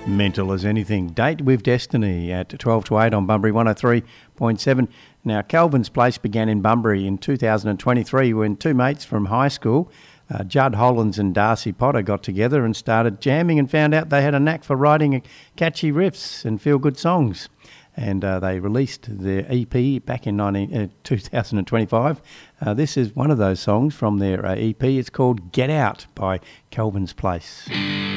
Mental as anything. Date with Destiny at 12 to 8 on Bunbury 103.7. Now, Calvin's Place began in Bunbury in 2023 when two mates from high school, Judd Hollins and Darcy Potter, got together and started jamming and found out they had a knack for writing catchy riffs and feel-good songs. And they released their EP back in 2025. This is one of those songs from their EP. It's called Get Out by Calvin's Place.